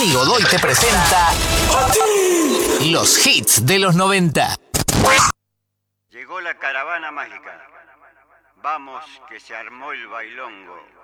Dani Godoy te presenta los hits de los 90. Llegó la caravana mágica. Vamos, que se armó el bailongo.